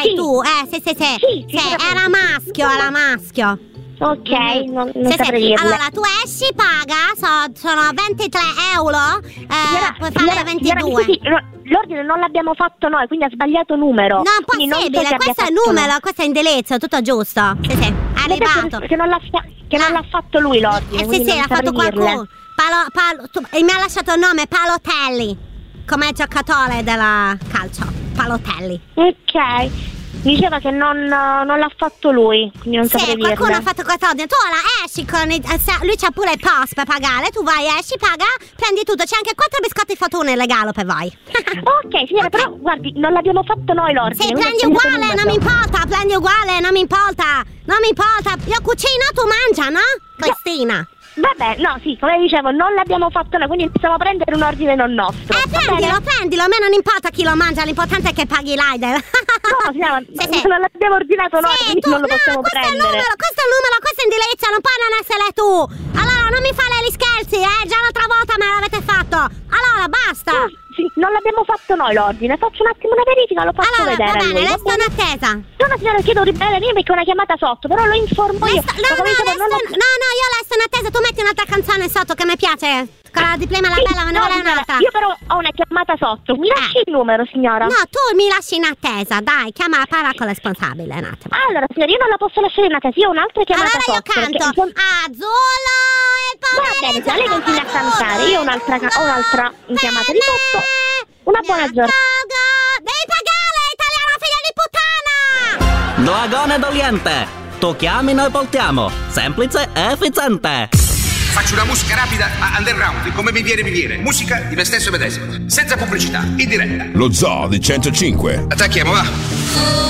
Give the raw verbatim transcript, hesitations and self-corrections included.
sì. tu? Eh, sì, sì, sì. Sì, sì era maschio, era maschio. Ok, non, non sì, saprei sì. dirle. Allora, tu esci, paga, so, sono ventitré euro, eh, signora, puoi fare signora, ventidue. Signora, scusi, no, l'ordine non l'abbiamo fatto noi, quindi ha sbagliato numero. No, è possibile, non so questo è il numero, no. questo è indirizzo, tutto giusto. Sì, sì, è arrivato. Che non l'ha, che non ah. l'ha fatto lui l'ordine. Eh sì, sì, l'ha fatto qualcuno. Palo, palo, tu, e mi ha lasciato il nome Palotelli, come giocatore della calcio. Palotelli. Ok. Diceva che non, non l'ha fatto lui, quindi non sì, saprei dirle. qualcuno ha fatto quest'ordine. Tu ora esci con il, lui c'ha pure il post per pagare. Tu vai, esci, paga, prendi tutto. C'è anche quattro biscotti fortuna in regalo per voi. Ok, signora, okay. Però guardi, non l'abbiamo fatto noi l'ordine. Sì, prendi uguale, non mi importa. Prendi uguale, non mi importa. Non mi importa. Io cucino, tu mangia, no? Cristina. Vabbè, no, sì, come dicevo, non l'abbiamo fatto noi, quindi possiamo prendere un ordine non nostro. Eh, prendilo, prendilo, a me non importa chi lo mangia, l'importante è che paghi l'Aider. No, signora, sì, sì. non l'abbiamo ordinato noi, sì, quindi tu, non lo possiamo no, questo prendere. È il numero, questo è il numero, questo è l'indirizzo, non puoi non essere tu. Allora, non mi fare gli scherzi, eh, già l'altra volta me l'avete fatto. Allora, basta. No, sì, non l'abbiamo fatto noi l'ordine, faccio un attimo una verifica, lo faccio allora, vedere. Va bene, lui, resto in attesa. No, no, signora, chiedo ribelle perché ho una chiamata sotto, però lo informo io. Resto, no, no, dicevo, resto, non lo... no, no, io resto in attesa, tu metti un'altra canzone sotto che mi piace. Quella di prima la sì, bella, ma ne no, vuole un'altra. Io però ho una chiamata sotto, mi lasci eh. il numero, signora? No, tu mi lasci in attesa, dai, chiama, parla con il responsabile un attimo. Allora, signora, io non la posso lasciare in attesa, io ho un'altra chiamata allora sotto. Allora io canto, perché... Azzurro il Va bene, già lei continua a cantare, io ho un'altra, ho un'altra in chiamata di sotto. Una buona giornata. Devi pagare, italiano figlio di puttana! Dragone d'Oriente, tocchiamo e noi portiamo, semplice e efficiente. Faccio una musica rapida a underground, come mi viene mi viene. Musica di me stesso medesimo, senza pubblicità, in diretta. Lo Zoo di centocinque. Attacchiamo, va.